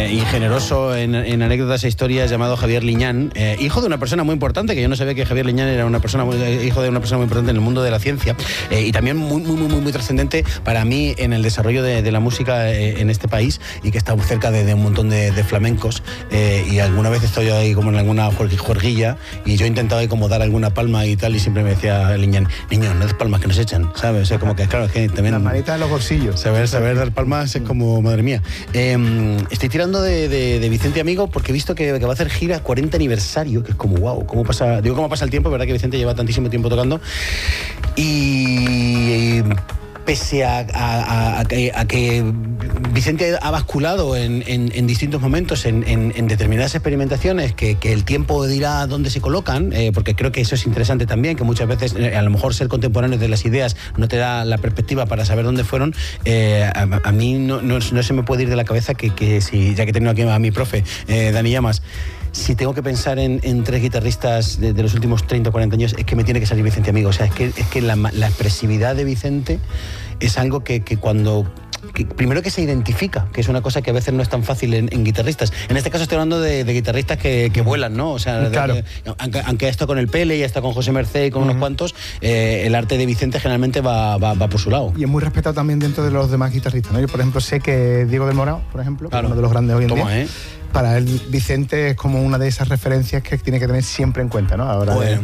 y generoso en anécdotas e historias llamado Javier Liñán, hijo de una persona muy importante, que yo no sabía que Javier Liñán era hijo de una persona muy importante en el mundo de la ciencia, y también muy trascendente para mí en el desarrollo de la música en este país, y que está muy cerca de un montón de flamencos, y alguna vez estoy ahí como en alguna juerguilla, y yo he intentado ahí como dar alguna palma y tal, y siempre me decía Liñán, niño, no des palmas que nos echan, ¿sabes? O sea, como que claro, es que también... Las manitas en los bolsillos. Saber dar palmas es como, madre mía. Estoy tirando de Vicente Amigo porque he visto que va a hacer gira 40 aniversario, que es como, wow, cómo pasa el tiempo, verdad que Vicente lleva tantísimo tiempo tocando, y pese a que Vicente ha basculado en distintos momentos en determinadas experimentaciones que el tiempo dirá dónde se colocan, porque creo que eso es interesante también, que muchas veces a lo mejor ser contemporáneo de las ideas no te da la perspectiva para saber dónde fueron. A mí no se me puede ir de la cabeza que si, ya que tengo aquí a mi profe, Dani Llamas, si tengo que pensar en tres guitarristas de los últimos 30 o 40 años, es que me tiene que salir Vicente Amigo. O sea, es que la expresividad de Vicente es algo que primero que se identifica, que es una cosa que a veces no es tan fácil en guitarristas. En este caso estoy hablando de guitarristas que vuelan, ¿no? O sea, claro. Aunque esto con el Pele y hasta con José Merced y con unos cuantos, el arte de Vicente generalmente va por su lado. Y es muy respetado también dentro de los demás guitarristas, ¿no? Yo, por ejemplo, sé que Diego del Morao, por ejemplo, claro, uno de los grandes hoy en día, para él Vicente es como una de esas referencias que tiene que tener siempre en cuenta, ¿no? Ahora bueno,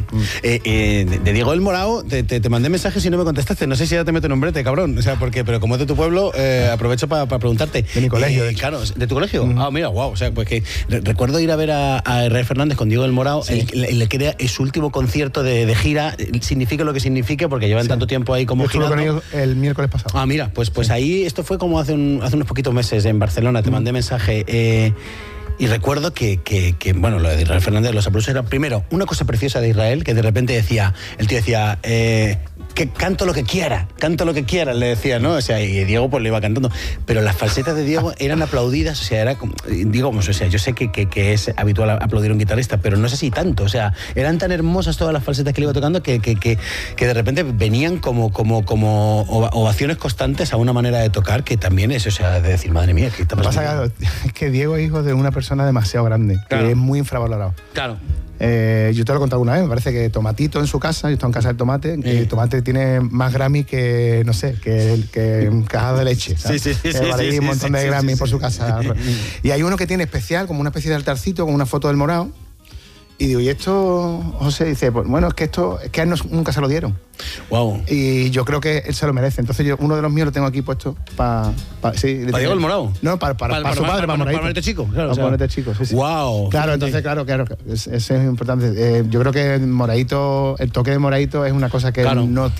de Diego del Morao te mandé mensajes y no me contestaste. No sé si ya te meto en un brete, cabrón. O sea, pero como es de tu pueblo, aprovecho para preguntarte. De mi colegio, de hecho. Claro, ¿de tu colegio? Ah, mira, wow. O sea, pues que recuerdo ir a ver a Israel Fernández con Diego del Morao, sí. el que era su último concierto de gira, signifique lo que signifique, porque llevan tanto tiempo ahí como girando. Estuve con ellos el miércoles pasado. Ah, mira, pues ahí, esto fue como hace unos poquitos meses en Barcelona, te mandé mensaje. Y recuerdo que bueno, lo de Israel Fernández, los aplausos era primero una cosa preciosa de Israel, que de repente el tío decía, que canto lo que quiera, le decía, ¿no? O sea, y Diego pues le iba cantando. Pero las falsetas de Diego eran aplaudidas, o sea, era como, digamos, o sea, yo sé que es habitual aplaudir a un guitarrista, pero no sé si tanto, o sea, eran tan hermosas todas las falsetas que le iba tocando que de repente venían como ovaciones constantes a una manera de tocar que también es, o sea, de decir, madre mía, ¿qué está pasando? Es que Diego es hijo de una persona demasiado grande, claro, que es muy infravalorado. Claro. Yo te lo he contado alguna vez, me parece que Tomatito en su casa, yo estaba en casa del Tomate, el Tomate tiene más Grammy que, no sé, que cajado de leche, ¿sabes? Sí. Vale, un montón de Grammy por su casa. Y hay uno que tiene especial, como una especie de altarcito con una foto del Morao. Y digo, ¿y esto? José dice, pues bueno, es que a él nunca se lo dieron. Wow. Y yo creo que él se lo merece. Entonces uno de los míos lo tengo aquí puesto para Diego el Morao. No, para su padre, para Moraito. Para ponerte chico, claro. Para ponerte chico, sí. Wow. Claro, entonces, claro, eso es importante. Yo creo que Moraito, el toque de Moraito es una cosa que no